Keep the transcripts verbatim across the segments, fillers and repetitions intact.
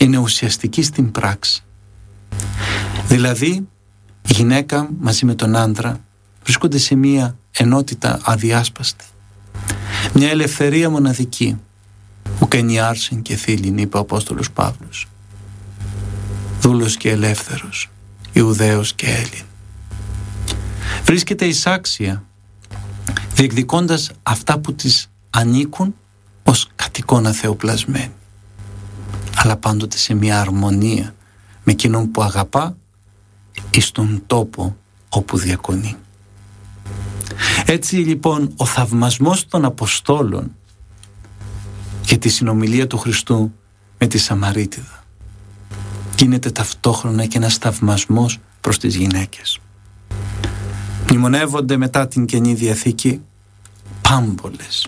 είναι ουσιαστική στην πράξη. Δηλαδή, η γυναίκα μαζί με τον άντρα βρίσκονται σε μία ενότητα αδιάσπαστη. Μια ελευθερία μοναδική. Ουκενή άρσεν και θήλυν, είπε ο Απόστολος Παύλος. Δούλος και ελεύθερος, Ιουδαίος και Έλλην. Βρίσκεται εισάξια, διεκδικώντας αυτά που της ανήκουν ως κατ' εικόνα θεοπλασμένη, αλλά πάντοτε σε μια αρμονία με εκείνον που αγαπά εις τον τόπο όπου διακονεί. Έτσι λοιπόν ο θαυμασμός των Αποστόλων και τη συνομιλία του Χριστού με τη Σαμαρίτιδα γίνεται ταυτόχρονα και ένας θαυμασμός προς τις γυναίκες. Μνημονεύονται μετά την Καινή Διαθήκη πάμπολες,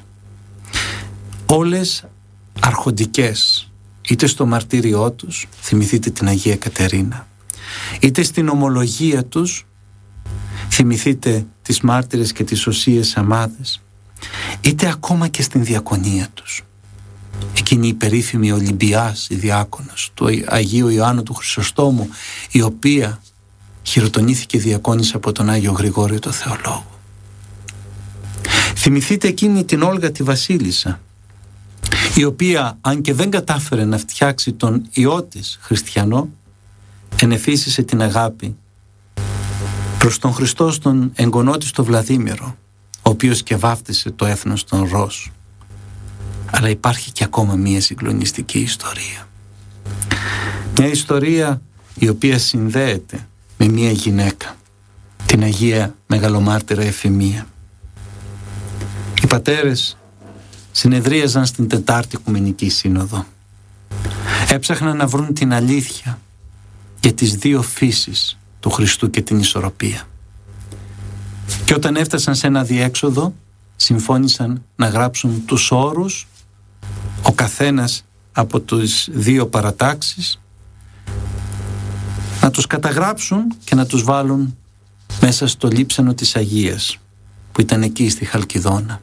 όλες αρχοντικές, είτε στο μαρτύριό τους, θυμηθείτε την Αγία Κατερίνα, είτε στην ομολογία τους, θυμηθείτε τις μάρτυρες και τις οσίες αμάδες, είτε ακόμα και στην διακονία τους. Εκείνη η περίφημη Ολυμπιάς, η διάκονος του Αγίου Ιωάννου του Χρυσοστόμου, η οποία χειροτονήθηκε διακόνης από τον Άγιο Γρηγόριο το Θεολόγο. Θυμηθείτε εκείνη την Όλγα τη Βασίλισσα, η οποία, αν και δεν κατάφερε να φτιάξει τον ιό της χριστιανό, ενεφύσισε την αγάπη προς τον Χριστό στον εγγονό της τον Βλαδίμηρο, ο οποίος και βάφτισε το έθνος των Ρώσ. Αλλά υπάρχει και ακόμα μία συγκλονιστική ιστορία. Μια ιστορία η οποία συνδέεται με μία γυναίκα, την Αγία Μεγαλομάρτυρα Εφημία. Οι πατέρες συνεδρίαζαν στην Τετάρτη Οικουμενική Σύνοδο. Έψαχναν να βρουν την αλήθεια για τις δύο φύσεις του Χριστού και την ισορροπία. Και όταν έφτασαν σε ένα διέξοδο, συμφώνησαν να γράψουν τους όρους, ο καθένας από τις δύο παρατάξεις, να τους καταγράψουν και να τους βάλουν μέσα στο λείψανο της Αγίας, που ήταν εκεί στη Χαλκιδόνα.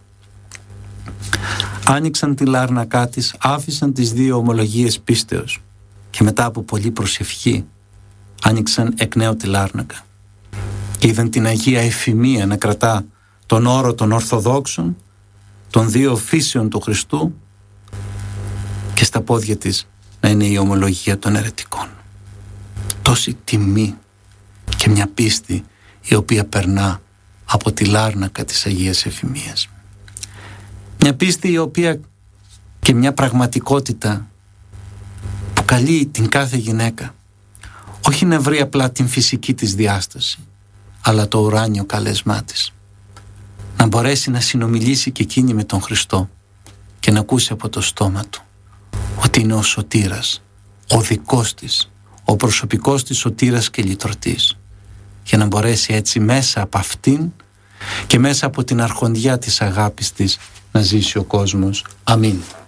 Άνοιξαν τη λάρνακά της, άφησαν τις δύο ομολογίες πίστεως και μετά από πολλή προσευχή άνοιξαν εκ νέου τη λάρνακα και είδαν την Αγία Εφημία να κρατά τον όρο των Ορθοδόξων, των δύο φύσεων του Χριστού, και στα πόδια της να είναι η ομολογία των αιρετικών. Τόση τιμή και μια πίστη η οποία περνά από τη λάρνακα της Αγίας Εφημίας. Μια πίστη η οποία και μια πραγματικότητα που καλεί την κάθε γυναίκα όχι να βρει απλά την φυσική της διάσταση, αλλά το ουράνιο καλέσμά της. Να μπορέσει να συνομιλήσει και εκείνη με τον Χριστό και να ακούσει από το στόμα του ότι είναι ο σωτήρας, ο δικός της, ο προσωπικός της σωτήρας και λυτρωτής, για να μπορέσει έτσι μέσα από αυτήν και μέσα από την αρχοντιά της αγάπης της να ζήσει ο κόσμος. Αμήν.